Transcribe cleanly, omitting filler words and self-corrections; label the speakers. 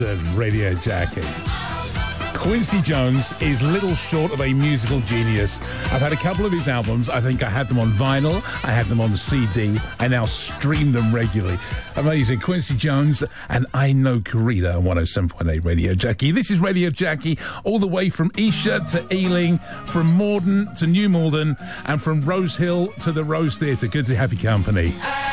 Speaker 1: Radio Jackie. Quincy Jones is little short of a musical genius. I've had a couple of his albums. I think I had them on vinyl. I had them on CD. I now stream them regularly. Amazing. Quincy Jones and I Know Karina on 107.8 Radio Jackie. This is Radio Jackie, all the way from Esher to Ealing, from Morden to New Malden, and from Rose Hill to the Rose Theatre. Good to have your company.